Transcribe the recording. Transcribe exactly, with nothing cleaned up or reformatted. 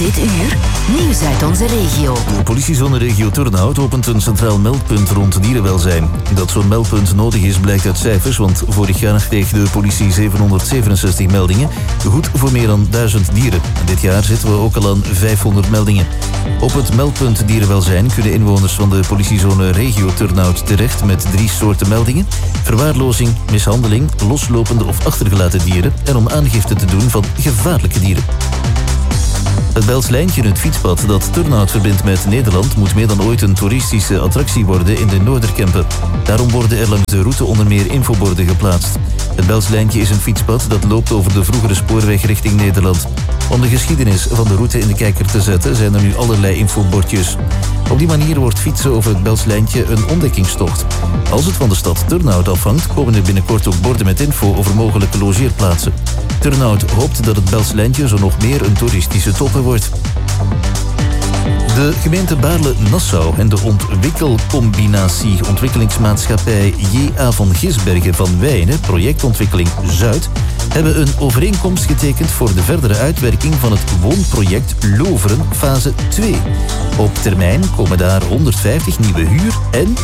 Dit uur, nieuws uit onze regio. De politiezone regio Turnhout opent een centraal meldpunt rond dierenwelzijn. Dat zo'n meldpunt nodig is blijkt uit cijfers, want vorig jaar kreeg de politie zevenhonderdzevenenzestig meldingen, goed voor meer dan duizend dieren. Dit jaar zitten we ook al aan vijfhonderd meldingen. Op het meldpunt dierenwelzijn kunnen inwoners van de politiezone regio Turnhout terecht met drie soorten meldingen: verwaarlozing, mishandeling, loslopende of achtergelaten dieren en om aangifte te doen van gevaarlijke dieren. Het Belslijntje, het fietspad dat Turnhout verbindt met Nederland, moet meer dan ooit een toeristische attractie worden in de Noorderkempen. Daarom worden er langs de route onder meer infoborden geplaatst. Het Belslijntje is een fietspad dat loopt over de vroegere spoorweg richting Nederland. Om de geschiedenis van de route in de kijker te zetten zijn er nu allerlei infobordjes. Op die manier wordt fietsen over het Belslijntje een ontdekkingstocht. Als het van de stad Turnhout afhangt, komen er binnenkort ook borden met info over mogelijke logeerplaatsen. Turnhout hoopt dat het Belslijntje zo nog meer een toeristische topper wordt. De gemeente Baarle-Nassau en de ontwikkelcombinatie ontwikkelingsmaatschappij J A van Gisbergen van Wijnen, projectontwikkeling Zuid, hebben een overeenkomst getekend voor de verdere uitwerking van het woonproject Loveren fase twee. Op termijn komen daar honderdvijftig nieuwe huur- en